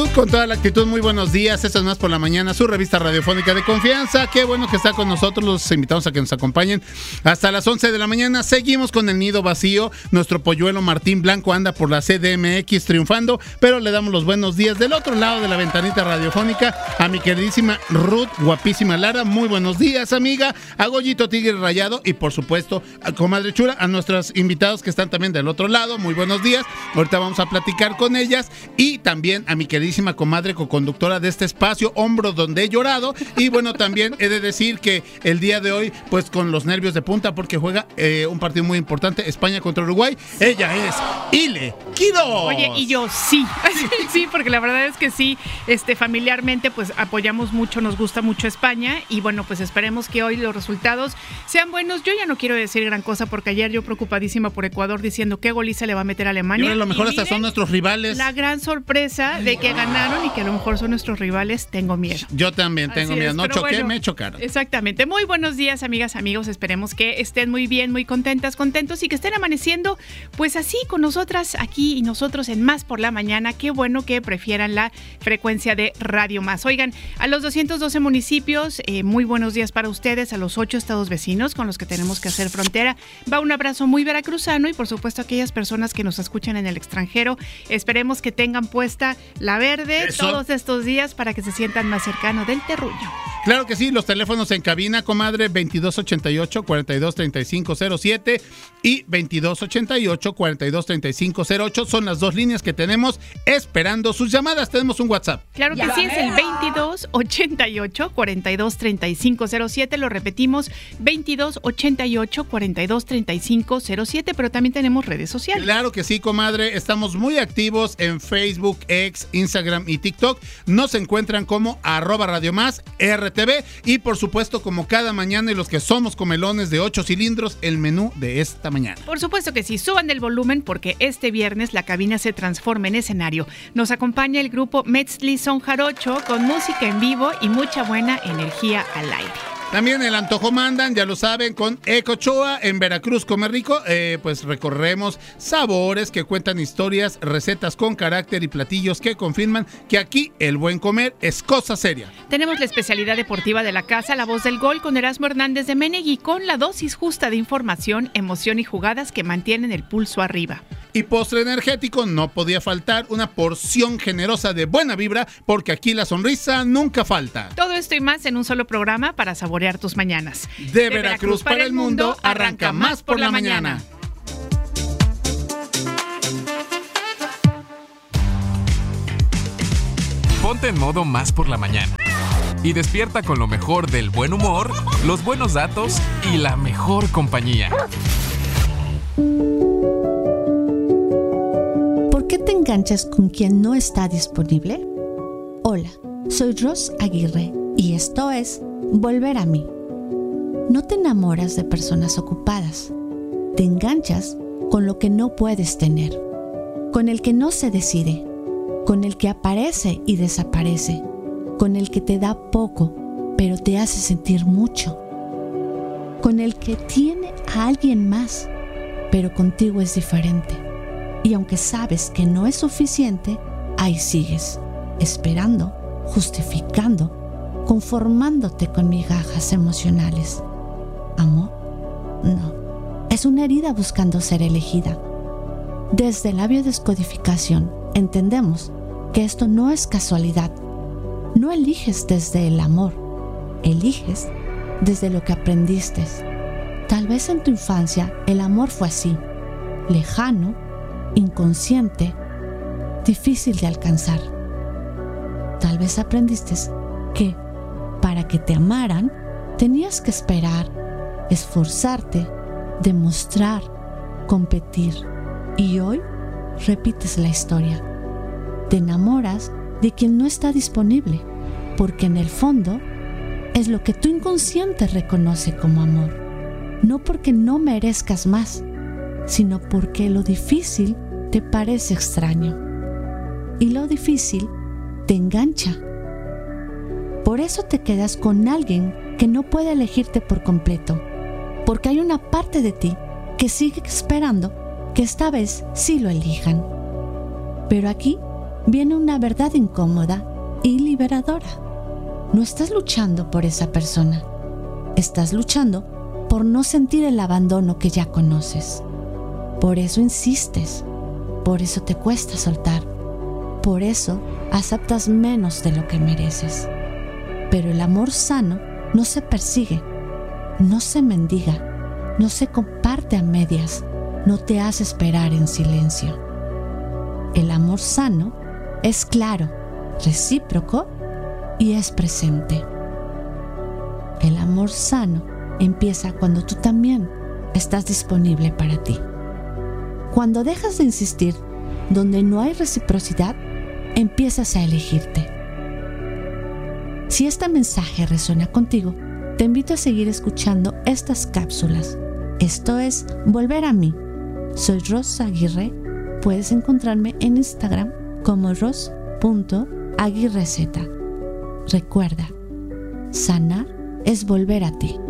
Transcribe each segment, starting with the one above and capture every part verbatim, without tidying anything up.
Con toda la actitud, muy buenos días. Esto es Más por la Mañana, su revista radiofónica de confianza. Qué bueno que está con nosotros. Los invitamos a que nos acompañen hasta las once de la mañana. Seguimos con el nido vacío. Nuestro polluelo Martín Blanco anda por la C D M X triunfando, pero le damos los buenos días del otro lado de la ventanita radiofónica a mi queridísima Ruth, guapísima Lara. Muy buenos días, amiga. A Goyito Tigre Rayado y, por supuesto, a Comadre Chula, a nuestros invitados que están también del otro lado. Muy buenos días. Ahorita vamos a platicar con ellas. Y también a mi queridísima comadre coconductora de este espacio, Hombros donde he llorado. Y bueno, también he de decir que el día de hoy, pues con los nervios de punta, porque juega eh, un partido muy importante, España contra Uruguay. Ella es Ile Quiroz. Oye, y yo sí, sí, porque la verdad es que sí, este, familiarmente pues apoyamos mucho, nos gusta mucho España y bueno, pues esperemos que hoy los resultados sean buenos. Yo ya no quiero decir gran cosa porque ayer yo preocupadísima por Ecuador diciendo qué goliza le va a meter a Alemania. Y ahora a lo mejor hasta son nuestros rivales. La gran sorpresa de que ganaron y que a lo mejor son nuestros rivales, tengo miedo. Yo también tengo Así miedo, es, no choqué, bueno, me chocaron. Exactamente. Muy buenos días, amigas, amigos, esperemos que estén muy bien, muy contentas, contentos y que estén amaneciendo pues así con nosotras aquí y nosotros en Más por la Mañana. Qué bueno que prefieran la frecuencia de Radio Más. Oigan, a los doscientos doce municipios, eh, muy buenos días para ustedes, a los ocho estados vecinos con los que tenemos que hacer frontera. Va un abrazo muy veracruzano y por supuesto a aquellas personas que nos escuchan en el extranjero. Esperemos que tengan puesta la verde Eso. todos estos días para que se sientan más cercanos del terruño. Claro que sí, los teléfonos en cabina, comadre, veintidós ochenta y ocho, cuarenta y dos treinta y cinco cero siete y veintidós ochenta y ocho, cuarenta y dos treinta y cinco cero ocho son las dos líneas que tenemos esperando sus llamadas. Tenemos un WhatsApp. Claro que sí, es el veintidós ochenta y ocho, cuarenta y dos treinta y cinco cero siete, lo repetimos, veintidós ochenta y ocho, cuarenta y dos treinta y cinco cero siete, pero también tenemos redes sociales. Claro que sí, comadre, estamos muy activos en Facebook, X, Instagram y TikTok. Nos encuentran como arroba Radio Más, R T V y por supuesto como cada mañana y los que somos comelones de ocho cilindros, el menú de esta mañana. Por supuesto que sí, suban el volumen porque este viernes la cabina se transforma en escenario. Nos acompaña el grupo Metzli Son Jarocho con música en vivo y mucha buena energía al aire. También el antojo mandan, ya lo saben, con Ecochoa en Veracruz Come Rico. Eh, pues recorremos sabores que cuentan historias, recetas con carácter y platillos que confirman que aquí el buen comer es cosa seria. Tenemos la especialidad deportiva de la casa, La Voz del Gol, con Erasmo Hernández de Menegui, con la dosis justa de información, emoción y jugadas que mantienen el pulso arriba. Y postre energético, no podía faltar una porción generosa de buena vibra, porque aquí la sonrisa nunca falta. Todo esto y más en un solo programa para saborear tus mañanas. De, de Veracruz, Veracruz para el mundo, arranca Más por la Mañana. Ponte en modo Más por la Mañana y despierta con lo mejor del buen humor, los buenos datos y la mejor compañía. ¿Por qué te enganchas con quien no está disponible? Hola, soy Ros Aguirre y esto es Volver a mí. No te enamoras de personas ocupadas. Te enganchas con lo que no puedes tener, con el que no se decide, con el que aparece y desaparece, con el que te da poco, pero te hace sentir mucho, con el que tiene a alguien más, pero contigo es diferente. Y aunque sabes que no es suficiente, ahí sigues, esperando, justificando, conformándote con migajas emocionales. ¿Amor? No. Es una herida buscando ser elegida. Desde la biodescodificación entendemos que esto no es casualidad. No eliges desde el amor, eliges desde lo que aprendiste. Tal vez en tu infancia el amor fue así, lejano, inconsciente, difícil de alcanzar. Tal vez aprendiste que para que te amaran tenías que esperar, esforzarte, demostrar, competir. Y hoy repites la historia. Te enamoras de quien no está disponible, porque en el fondo es lo que tu inconsciente reconoce como amor. No porque no merezcas más, sino porque lo difícil te parece extraño. Y lo difícil te engancha. Por eso te quedas con alguien que no puede elegirte por completo, porque hay una parte de ti que sigue esperando que esta vez sí lo elijan. Pero aquí viene una verdad incómoda y liberadora. No estás luchando por esa persona. Estás luchando por no sentir el abandono que ya conoces. Por eso insistes. Por eso te cuesta soltar. Por eso aceptas menos de lo que mereces. Pero el amor sano no se persigue, no se mendiga, no se comparte a medias, no te hace esperar en silencio. El amor sano es claro, recíproco y es presente. El amor sano empieza cuando tú también estás disponible para ti. Cuando dejas de insistir donde no hay reciprocidad, empiezas a elegirte. Si este mensaje resuena contigo, te invito a seguir escuchando estas cápsulas. Esto es Volver a mí. Soy Ros Aguirre. Puedes encontrarme en Instagram como ros punto aguirrez. Recuerda, sanar es volver a ti.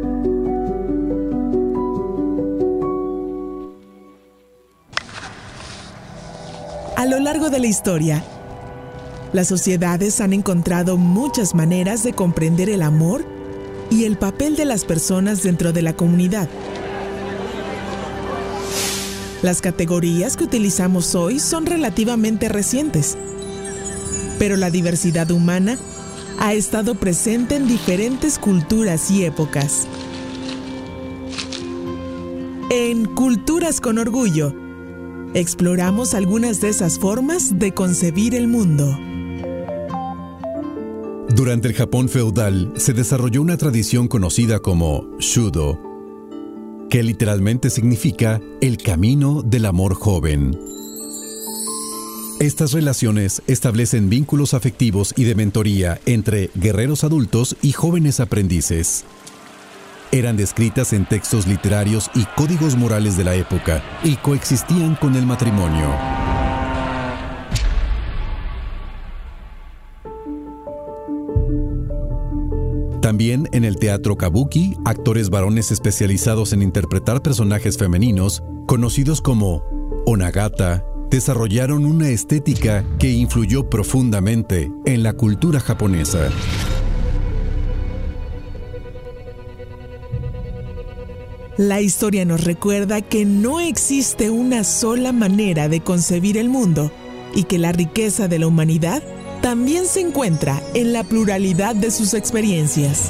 A lo largo de la historia, las sociedades han encontrado muchas maneras de comprender el amor y el papel de las personas dentro de la comunidad. Las categorías que utilizamos hoy son relativamente recientes, pero la diversidad humana ha estado presente en diferentes culturas y épocas. En Culturas con Orgullo, exploramos algunas de esas formas de concebir el mundo. Durante el Japón feudal se desarrolló una tradición conocida como Shudo, que literalmente significa el camino del amor joven. Estas relaciones establecen vínculos afectivos y de mentoría entre guerreros adultos y jóvenes aprendices. Eran descritas en textos literarios y códigos morales de la época y coexistían con el matrimonio. También en el teatro kabuki, actores varones especializados en interpretar personajes femeninos, conocidos como onagata, desarrollaron una estética que influyó profundamente en la cultura japonesa. La historia nos recuerda que no existe una sola manera de concebir el mundo y que la riqueza de la humanidad también se encuentra en la pluralidad de sus experiencias.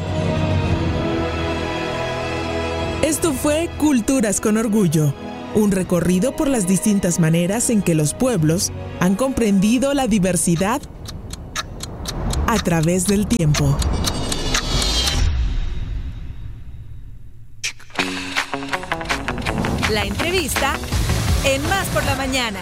Esto fue Culturas con Orgullo, un recorrido por las distintas maneras en que los pueblos han comprendido la diversidad a través del tiempo. La entrevista en Más por la Mañana.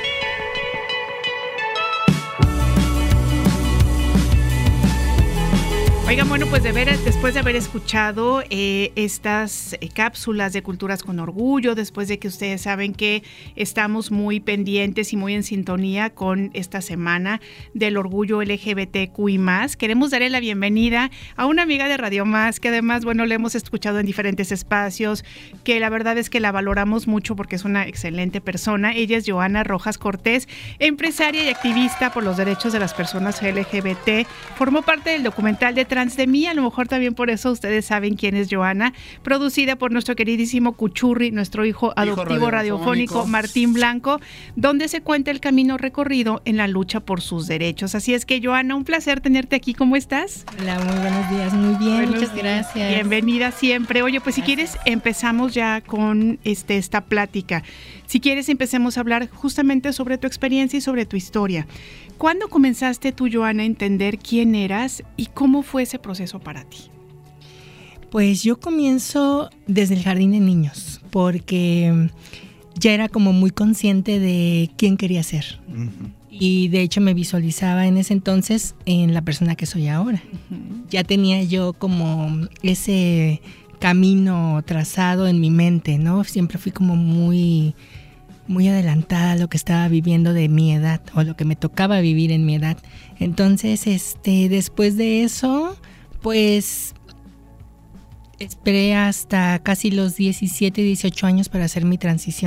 Oigan, bueno, pues de ver, después de haber escuchado eh, estas eh, cápsulas de Culturas con Orgullo, después de que ustedes saben que estamos muy pendientes y muy en sintonía con esta semana del orgullo L G B T Q I más, queremos darle la bienvenida a una amiga de Radio Más, que además, bueno, la hemos escuchado en diferentes espacios, que la verdad es que la valoramos mucho porque es una excelente persona. Ella es Johanna Rojas Cortés, empresaria y activista por los derechos de las personas L G B T. Formó parte del documental de Trans de mí, a lo mejor también por eso ustedes saben quién es Johanna, producida por nuestro queridísimo Cuchurri, nuestro hijo adoptivo hijo radiofónico, radiofónico Martín Blanco, donde se cuenta el camino recorrido en la lucha por sus derechos. Así es que, Johanna, un placer tenerte aquí. ¿Cómo estás? Hola, muy buenos días, muy bien, buenos muchas días. Gracias. Bienvenida siempre. Oye, pues gracias. Si quieres empezamos ya con este esta plática. Si quieres empecemos a hablar justamente sobre tu experiencia y sobre tu historia. ¿Cuándo comenzaste tú, Johanna, a entender quién eras y cómo fue ese proceso para ti? Pues yo comienzo desde el jardín de niños, porque ya era como muy consciente de quién quería ser. Uh-huh. Y de hecho me visualizaba en ese entonces en la persona que soy ahora. Uh-huh. Ya tenía yo como ese camino trazado en mi mente, ¿no? Siempre fui como muy... muy adelantada a lo que estaba viviendo de mi edad o lo que me tocaba vivir en mi edad. Entonces, este, después de eso, pues esperé hasta casi los diecisiete, dieciocho años para hacer mi transición.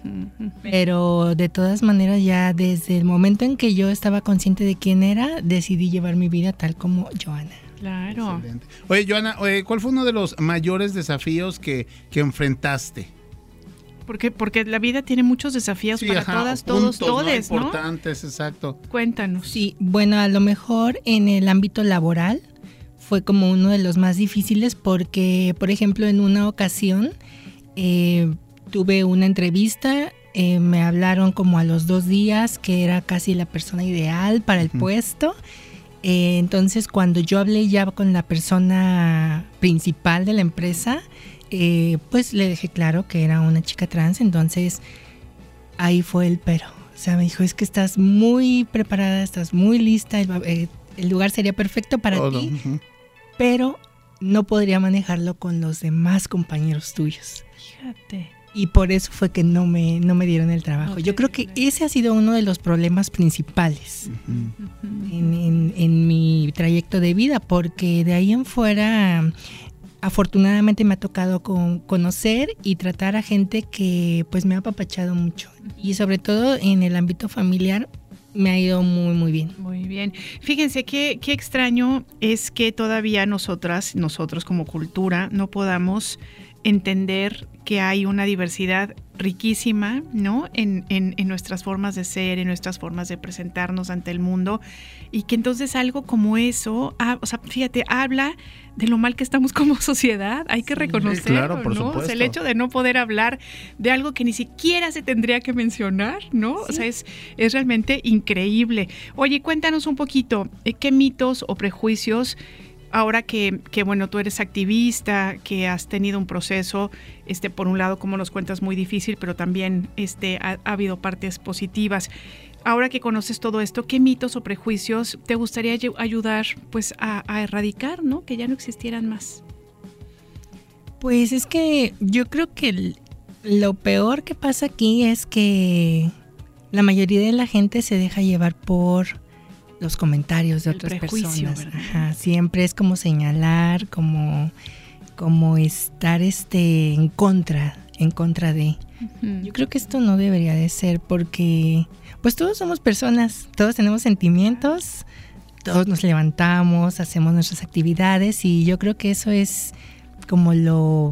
Uh-huh. Pero de todas maneras ya desde el momento en que yo estaba consciente de quién era, decidí llevar mi vida tal como Joana. Claro. Excelente. Oye, Joana, oye, ¿cuál fue uno de los mayores desafíos que, que enfrentaste? Porque, porque la vida tiene muchos desafíos Sí, para ajá, todas, puntos, todos, todes, ¿no? ¿no? Importantes, exacto. Cuéntanos. Sí, bueno, a lo mejor en el ámbito laboral fue como uno de los más difíciles porque, por ejemplo, en una ocasión eh, tuve una entrevista, eh, me hablaron como a los dos días que era casi la persona ideal para el uh-huh. puesto. Eh, entonces, cuando yo hablé ya con la persona principal de la empresa, eh, pues le dejé claro que era una chica trans, entonces ahí fue el pero. O sea, me dijo, es que estás muy preparada, estás muy lista, el, eh, el lugar sería perfecto para Todo. ti, uh-huh. pero no podría manejarlo con los demás compañeros tuyos. Fíjate. Y por eso fue que no me, no me dieron el trabajo. Okay, Yo creo que claro. ese ha sido uno de los problemas principales uh-huh. en, en, en mi trayecto de vida, porque de ahí en fuera, afortunadamente me ha tocado con, conocer y tratar a gente que pues me ha apapachado mucho. Y sobre todo en el ámbito familiar me ha ido muy, muy bien. Muy bien. Fíjense qué, qué extraño es que todavía nosotras, nosotros como cultura, no podamos entender que hay una diversidad riquísima, ¿no? En, en, en nuestras formas de ser, en nuestras formas de presentarnos ante el mundo, y que entonces algo como eso, ah, o sea, fíjate, habla de lo mal que estamos como sociedad, hay que sí, reconocerlo, claro, por ¿no? supuesto. O sea, el hecho de no poder hablar de algo que ni siquiera se tendría que mencionar, ¿no? Sí. O sea, es, es realmente increíble. Oye, cuéntanos un poquito, ¿qué mitos o prejuicios ahora que, que, bueno, tú eres activista, que has tenido un proceso, este, por un lado, como nos cuentas, muy difícil, pero también este, ha, ha habido partes positivas. Ahora que conoces todo esto, ¿qué mitos o prejuicios te gustaría ayudar, pues, a, a erradicar, ¿no? Que ya no existieran más. Pues es que yo creo que el, lo peor que pasa aquí es que la mayoría de la gente se deja llevar por los comentarios de el otras prejuicio, personas. Ajá, siempre es como señalar, como, como estar este en contra, en contra de. Uh-huh. Yo creo que esto no debería de ser porque pues todos somos personas, todos tenemos sentimientos, todos nos levantamos, hacemos nuestras actividades y yo creo que eso es como lo,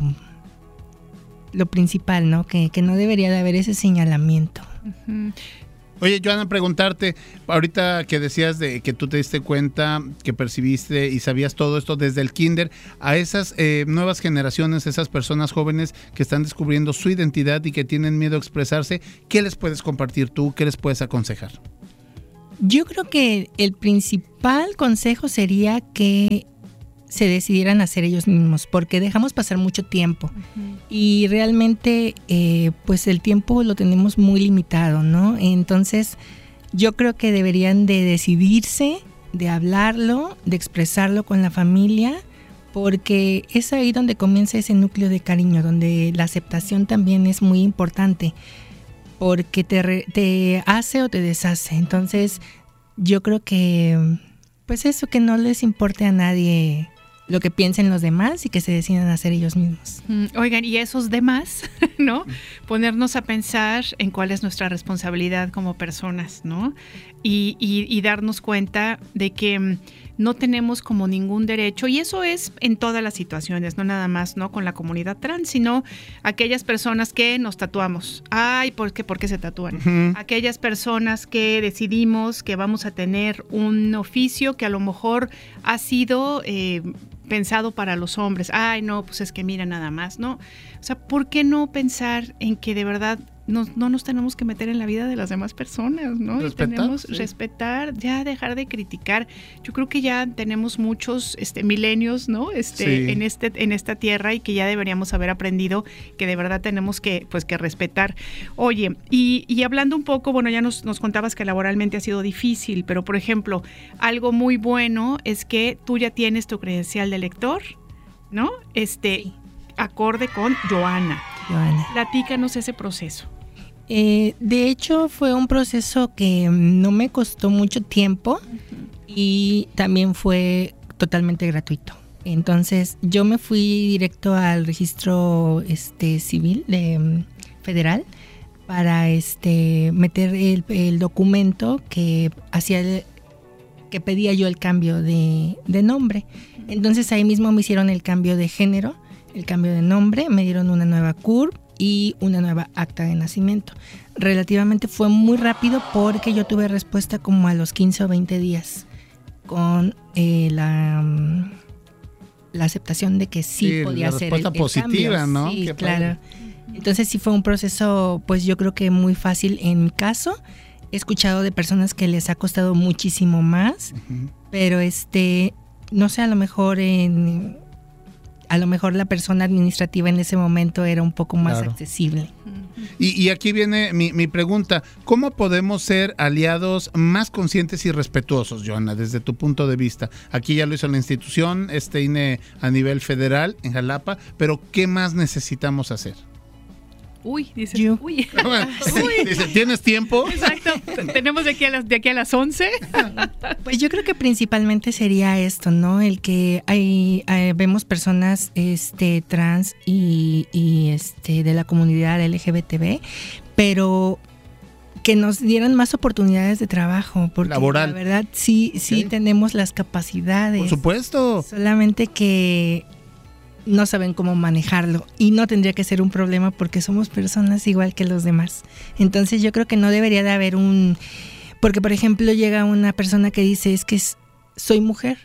lo principal, ¿no? Que, que no debería de haber ese señalamiento. Uh-huh. Oye, Joana, preguntarte, ahorita que decías de que tú te diste cuenta, que percibiste y sabías todo esto desde el kinder, a esas eh, nuevas generaciones, esas personas jóvenes que están descubriendo su identidad y que tienen miedo a expresarse, ¿qué les puedes compartir tú? ¿Qué les puedes aconsejar? Yo creo que el principal consejo sería que se decidieran a ser ellos mismos, porque dejamos pasar mucho tiempo uh-huh. y realmente eh, pues el tiempo lo tenemos muy limitado, ¿no? Entonces yo creo que deberían de decidirse, de hablarlo, de expresarlo con la familia, porque es ahí donde comienza ese núcleo de cariño, donde la aceptación también es muy importante, porque te, re, te hace o te deshace. Entonces yo creo que pues eso, que no les importe a nadie lo que piensen los demás y que se decidan hacer ellos mismos. Oigan, y esos demás, ¿no? Ponernos a pensar en cuál es nuestra responsabilidad como personas, ¿no? Y, y, y darnos cuenta de que no tenemos como ningún derecho, y eso es en todas las situaciones, no nada más, ¿no? Con la comunidad trans, sino aquellas personas que nos tatuamos. Ay, ¿por qué, por qué se tatúan? Uh-huh. Aquellas personas que decidimos que vamos a tener un oficio que a lo mejor ha sido eh, pensado para los hombres. Ay, no, pues es que mira nada más, ¿no? O sea, ¿por qué no pensar en que de verdad no, no nos tenemos que meter en la vida de las demás personas, ¿no? Respetar, y tenemos sí. respetar, ya dejar de criticar. Yo creo que ya tenemos muchos este, milenios, ¿no? Este, sí. en este, en esta tierra, y que ya deberíamos haber aprendido que de verdad tenemos que, pues, que respetar. Oye, y, y hablando un poco, bueno, ya nos, nos contabas que laboralmente ha sido difícil, pero por ejemplo, algo muy bueno es que tú ya tienes tu credencial de lector, ¿no? Este, sí. acorde con Joana. Joana. Platícanos ese proceso. Eh, de hecho, fue un proceso que no me costó mucho tiempo uh-huh. y también fue totalmente gratuito. Entonces, yo me fui directo al registro este, civil de, federal para este meter el, el documento que hacía el, que pedía yo el cambio de, de nombre. Entonces ahí mismo me hicieron el cambio de género, el cambio de nombre, me dieron una nueva C U R P y una nueva acta de nacimiento. Relativamente fue muy rápido porque yo tuve respuesta como a los quince o veinte días con eh, la, la aceptación de que sí, sí podía ser el, el positiva, cambio. ¿no? Sí, Qué claro. padre. Entonces sí fue un proceso, pues yo creo que muy fácil en mi caso. He escuchado de personas que les ha costado muchísimo más, uh-huh. pero este, no sé, a lo mejor en, a lo mejor la persona administrativa en ese momento era un poco más claro. accesible. Y, y aquí viene mi, mi pregunta, ¿cómo podemos ser aliados más conscientes y respetuosos, Joana, desde tu punto de vista? Aquí ya lo hizo la institución, este I N E a nivel federal en Jalapa, pero ¿qué más necesitamos hacer? Uy, dice, Yo. uy. Bueno, uy. Dice, ¿tienes tiempo? Exacto, tenemos de aquí a las, de aquí a las once. Pues yo creo que principalmente sería esto, ¿no? El que hay, hay vemos personas este trans y, y este de la comunidad L G B T B, pero que nos dieran más oportunidades de trabajo, porque laboral. La verdad sí, sí, sí tenemos las capacidades. Por supuesto. Solamente que no saben cómo manejarlo y no tendría que ser un problema porque somos personas igual que los demás. Entonces yo creo que no debería de haber un... Porque por ejemplo llega una persona que dice es que es, soy mujer.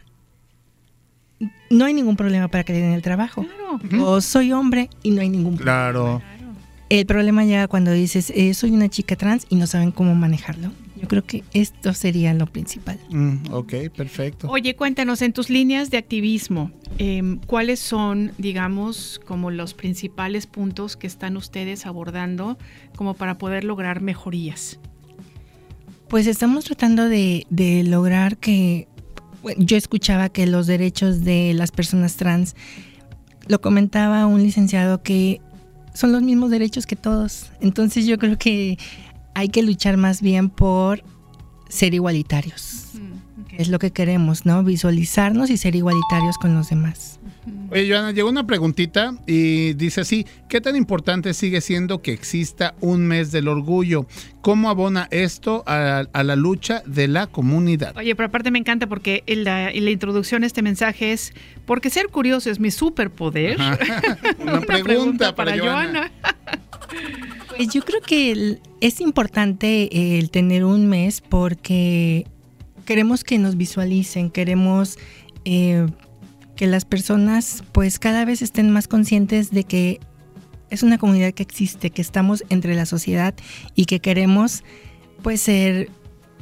No hay ningún problema para que le den el trabajo. Claro. O soy hombre y no hay ningún problema. Claro. El problema llega cuando dices eh, soy una chica trans y no saben cómo manejarlo. Yo creo que esto sería lo principal. Mm, ok, perfecto. Oye, cuéntanos, en tus líneas de activismo, eh, ¿cuáles son, digamos, como los principales puntos que están ustedes abordando como para poder lograr mejorías? Pues estamos tratando de, de lograr que, bueno, yo escuchaba que los derechos de las personas trans, lo comentaba un licenciado que son los mismos derechos que todos. Entonces yo creo que hay que luchar más bien por ser igualitarios. Mm, okay. Es lo que queremos, ¿no? Visualizarnos y ser igualitarios con los demás. Oye, Joana, llegó una preguntita y dice así, ¿qué tan importante sigue siendo que exista un mes del orgullo? ¿Cómo abona esto a, a la lucha de la comunidad? Oye, pero aparte me encanta porque en la, en la introducción este mensaje es, porque ser curioso es mi superpoder. Una, una pregunta, pregunta para, para Joana. Pues yo creo que el, es importante el tener un mes porque queremos que nos visualicen, queremos eh, que las personas pues cada vez estén más conscientes de que es una comunidad que existe, que estamos entre la sociedad y que queremos pues ser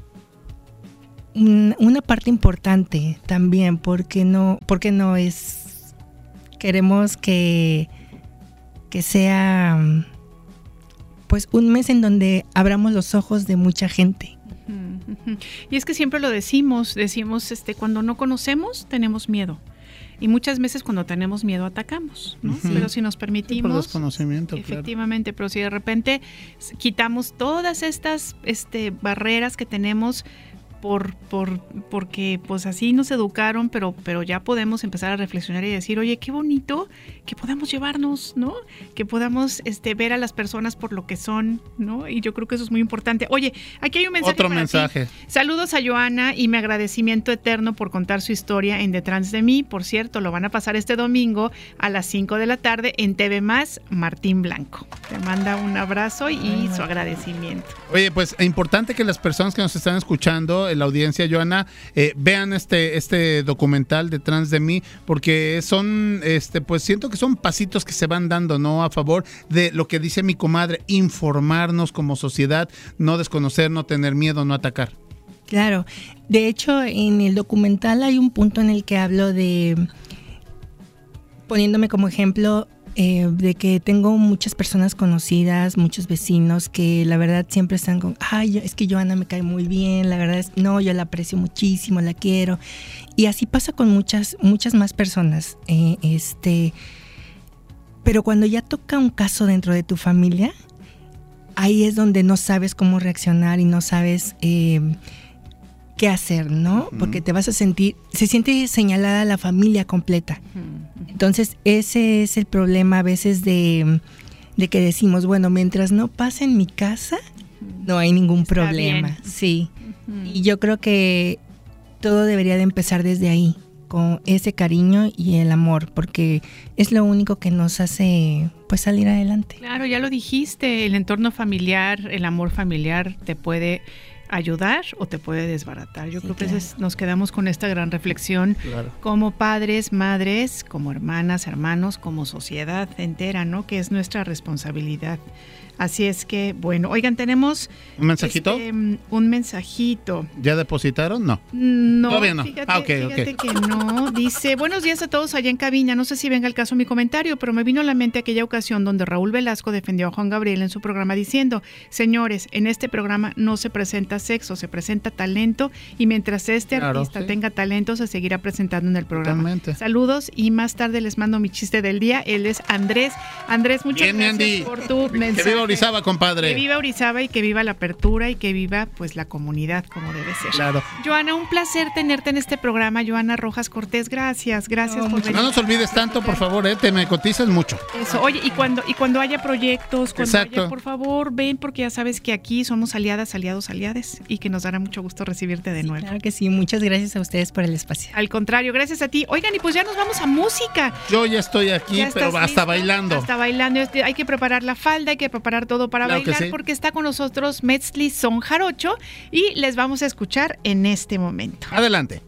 un, una parte importante también, porque no, porque no es, queremos que, que sea pues un mes en donde abramos los ojos de mucha gente. Y es que siempre lo decimos, decimos este cuando no conocemos tenemos miedo. Y muchas veces cuando tenemos miedo atacamos, ¿no? Sí. Pero si nos permitimos... Por desconocimiento, efectivamente, claro. Pero si de repente quitamos todas estas este, barreras que tenemos por, por porque pues así nos educaron, pero, pero ya podemos empezar a reflexionar y decir, oye, qué bonito que podamos llevarnos, ¿no? Que podamos este, ver a las personas por lo que son, ¿no? Y yo creo que eso es muy importante. Oye, aquí hay un mensaje Otro para mensaje. ti. Saludos a Joana y mi agradecimiento eterno por contar su historia en Detrás de mí. Por cierto, lo van a pasar este domingo a las cinco de la tarde en T V Más, Martín Blanco. Te manda un abrazo y Ay, su agradecimiento. Oye, pues es importante que las personas que nos están escuchando, la audiencia, Joana, eh, vean este, este documental Detrás de mí, porque son, este, pues siento que son pasitos que se van dando, ¿no? A favor de lo que dice mi comadre, informarnos como sociedad, no desconocer, no tener miedo, no atacar. Claro, de hecho en el documental hay un punto en el que hablo de, poniéndome como ejemplo, eh, de que tengo muchas personas conocidas, muchos vecinos que la verdad siempre están con, ay, es que Joana me cae muy bien, la verdad es, no, yo la aprecio muchísimo, la quiero. Y así pasa con muchas, muchas más personas. Eh, este, pero cuando ya toca un caso dentro de tu familia, ahí es donde no sabes cómo reaccionar y no sabes eh, qué hacer, ¿no? Uh-huh. Porque te vas a sentir, se siente señalada la familia completa. Uh-huh. Entonces ese es el problema a veces de, de que decimos, bueno, mientras no pase en mi casa, no hay ningún Está problema. bien. Sí. Mm. Y yo creo que todo debería de empezar desde ahí, con ese cariño y el amor, porque es lo único que nos hace pues salir adelante. Claro, ya lo dijiste, el entorno familiar, el amor familiar te puede ayudar o te puede desbaratar. Yo Sí, creo que claro. ese es- nos quedamos con esta gran reflexión Claro. como padres, madres, como hermanas, hermanos, como sociedad entera, ¿no? Que es nuestra responsabilidad. Así es que, bueno, oigan, tenemos ¿Un mensajito? este, mm, un mensajito. ¿Ya depositaron? No. No, Todavía no. fíjate, Ah, ok, fíjate ok. que no. Dice, buenos días a todos allá en cabina. No sé si venga el caso mi comentario, pero me vino a la mente aquella ocasión donde Raúl Velasco defendió a Juan Gabriel en su programa diciendo, señores, en este programa no se presenta sexo, se presenta talento y mientras este Claro, artista sí. tenga talento se seguirá presentando en el programa. Totalmente. Saludos y más tarde les mando mi chiste del día. Él es Andrés. Andrés, muchas Bien, mi gracias Andy. por tu mensaje. Que viva Orizaba, compadre. Que viva Orizaba y que viva la apertura y que viva pues la comunidad como debe ser. Claro. Joana, un placer tenerte en este programa. Joana Rojas Cortés, gracias, gracias por venir. No nos olvides tanto, por favor, ¿eh? Te me cotizas mucho. Eso, oye, y cuando y cuando haya proyectos, cuando Exacto. haya, por favor, ven, porque ya sabes que aquí somos aliadas, aliados, aliades, y que nos dará mucho gusto recibirte de Sí, nuevo. claro que sí, muchas gracias a ustedes por el espacio. Al contrario, gracias a ti. Oigan, y pues ya nos vamos a música. Yo ya estoy aquí, ¿Ya pero estás hasta listo? bailando. Hasta bailando. Este, Hay que preparar la falda, hay que preparar todo para Claro que bailar, sí. porque está con nosotros Metzli Son Jarocho y les vamos a escuchar en este momento. Adelante.